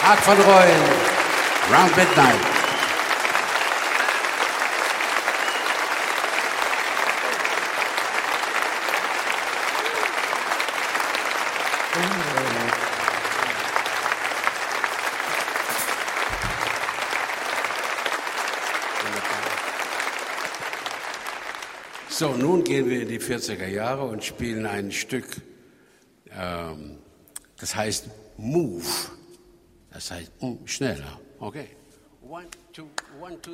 Art van Rooyen, Round Midnight. So, nun gehen wir in die 40er Jahre und spielen ein Stück, das heißt Move. Das heißt schneller. Okay. 1, 2, 1, 2,